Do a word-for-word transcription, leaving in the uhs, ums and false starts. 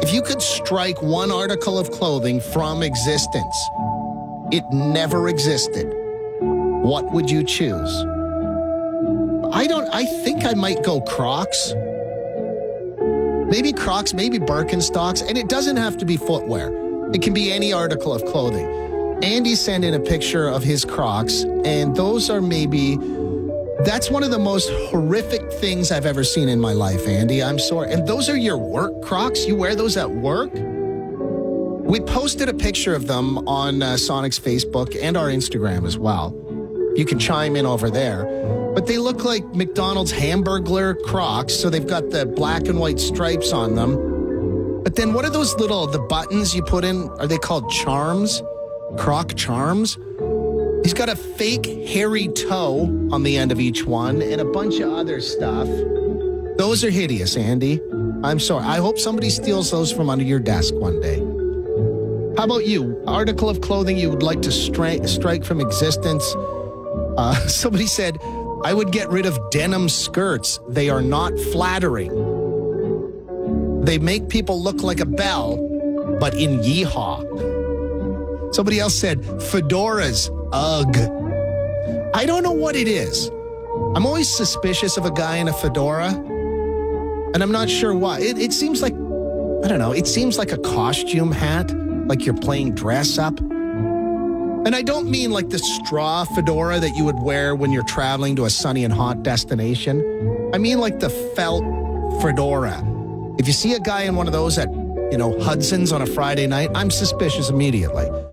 If you could strike one article of clothing from existence, it never existed, what would you choose? I don't, I think I might go Crocs. Maybe Crocs, maybe Birkenstocks, and it doesn't have to be footwear. It can be any article of clothing. Andy sent in a picture of his Crocs, and those are maybe, that's one of the most horrific things I've ever seen in my life, Andy. I'm sorry. And those are your work Crocs? You wear those at work? We posted a picture of them on uh, Sonic's Facebook and our Instagram as well. You can chime in over there. But they look like McDonald's Hamburglar Crocs, so they've got the black and white stripes on them. But then what are those little, the buttons you put in? Are they called charms? Croc charms? He's got a fake hairy toe on the end of each one and a bunch of other stuff. Those are hideous, Andy. I'm sorry. I hope somebody steals those from under your desk one day. How about you? Article of clothing you would like to stri- strike from existence? Uh, somebody said, I would get rid of denim skirts. They are not flattering. They make people look like a bell, but in yeehaw. Somebody else said, fedoras, ugh. I don't know what it is. I'm always suspicious of a guy in a fedora, and I'm not sure why. It, it seems like, I don't know, it seems like a costume hat, like you're playing dress up. And I don't mean like the straw fedora that you would wear when you're traveling to a sunny and hot destination. I mean like the felt fedora. If you see a guy in one of those at, you know, Hudson's on a Friday night, I'm suspicious immediately.